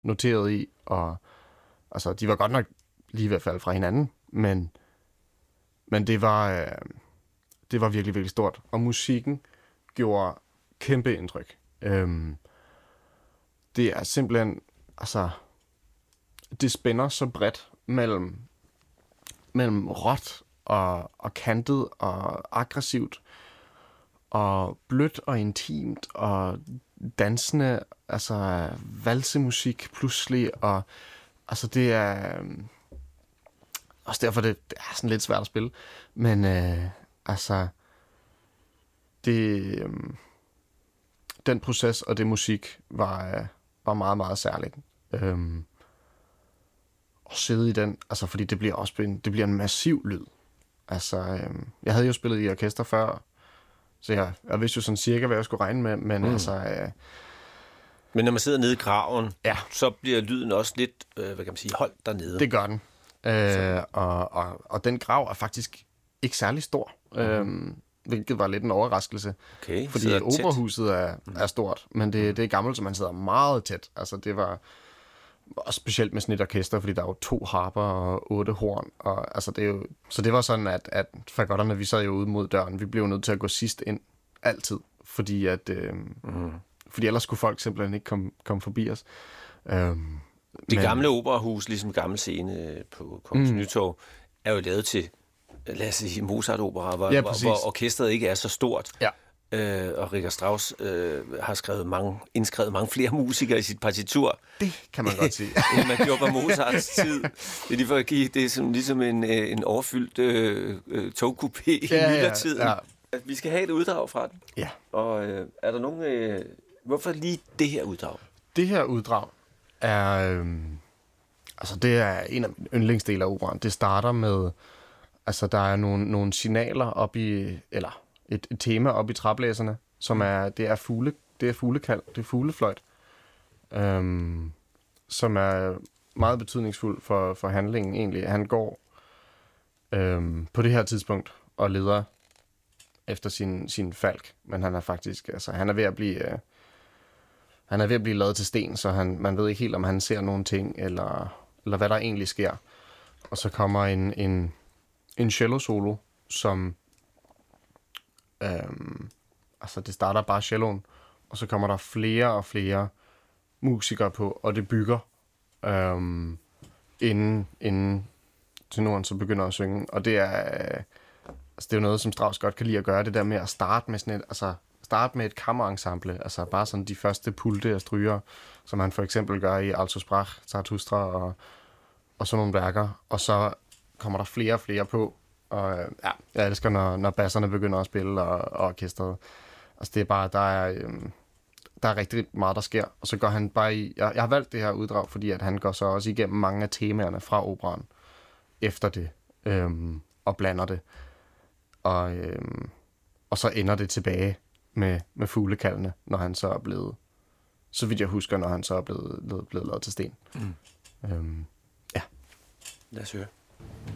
noteret i, og altså, de var godt nok lige ved at falde fra hinanden, men det var virkelig, virkelig stort. Og musikken gjorde kæmpe indtryk. Det er simpelthen, altså, det spænder så bredt mellem råt og kantet og aggressivt og blødt og intimt og dansende, altså valsemusik pludselig, og altså det er også derfor det er sådan lidt svært at spille, men altså det den proces og det musik var meget, meget særligt. At sidde i den, altså fordi det bliver også det bliver en massiv lyd. Altså jeg havde jo spillet i orkester før, så jeg vidste jo sådan cirka, hvad jeg skulle regne med, men altså men når man sidder nede i graven, så bliver lyden også lidt, hvad kan man sige, holdt dernede. Det gør den. Og den grav er faktisk ikke særlig stor, hvilket var lidt en overraskelse. Okay, fordi operahuset er stort, men det er gammelt, så man sidder meget tæt. Altså det var også specielt med sådan et orkester, fordi der er jo 2 harper og 8 horn. Og, altså, det er jo, så det var sådan, at fagotterne, vi sad jo ude mod døren. Vi blev nødt til at gå sidst ind, altid. Fordi ellers skulle folk simpelthen ikke komme forbi os. Det gamle operahus, ligesom gammel scene på Kongens Nytorv, er jo lavet til, lad os sige, Mozart-opera, hvor orkestret ikke er så stort. Ja. Og Richard Strauss har indskrevet mange flere musikere i sit partitur. Det kan man godt sige. End man gjorde på Mozarts tid. Det er lige for at give det som ligesom en overfyldt togkupé i myldretiden. Ja. Vi skal have et uddrag fra den. Ja. Og er der nogen... hvorfor lige det her uddrag? Det her uddrag er... altså, det er en af mine yndlingsdele af operaen. Det starter med... Altså, der er nogle signaler op i... Eller et tema op i træblæserne, som er fuglekald, det er fuglefløjt, som er meget betydningsfuld for handlingen egentlig. Han går på det her tidspunkt og leder efter sin falk, men han er faktisk, altså han er ved at blive lavet til sten, så man ved ikke helt, om han ser nogle ting, eller hvad der egentlig sker. Og så kommer en cello solo, som altså det starter bare celloen, og så kommer der flere og flere musikere på, og det bygger inden tenoren så begynder at synge, og det er jo noget, som Strauss godt kan lide at gøre, det der med at starte med et kammerensemble, altså bare sådan de første pulte af stryger, som han for eksempel gør i Altså sprach Zarathustra og sådan nogle værker, og så kommer der flere og flere på. Og jeg elsker, når basserne begynder at spille, og orkestret. Altså det er bare, der er rigtig meget, der sker. Og så går han bare i... Jeg har valgt det her uddrag, fordi at han går så også igennem mange af temaerne fra operaen efter det, og blander det. Og så ender det tilbage med fuglekaldene, når han så er blevet... Så vidt jeg husker, når han så er blevet lavet til sten. Ja. Lad os høre.